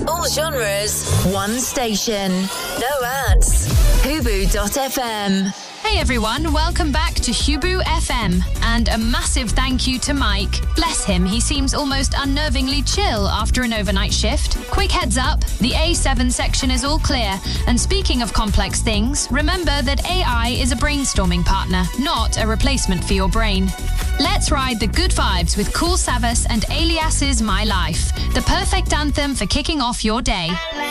All genres, one station. No ads. Hubu.fm. Hey everyone, welcome back to Hubu FM, and a massive thank you to Mike. Bless him, he seems almost unnervingly chill after an overnight shift. Quick heads up, the A7 section is all clear, and speaking of complex things, remember that AI is a brainstorming partner, not a replacement for your brain. Let's ride the good vibes with Kool Savas and Alias's My Life, the perfect anthem for kicking off your day.